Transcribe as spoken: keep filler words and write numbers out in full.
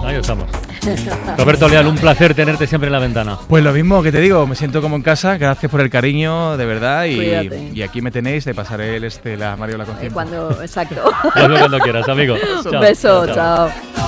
Ahí estamos. Roberto Leal, un placer tenerte siempre en la ventana. Pues lo mismo que te digo, me siento como en casa, gracias por el cariño, de verdad, y, y aquí me tenéis, te pasaré el este, la Mario la conciencia. Cuando, exacto. Hazlo cuando quieras, amigo. Un Chao, beso, chao. chao. chao.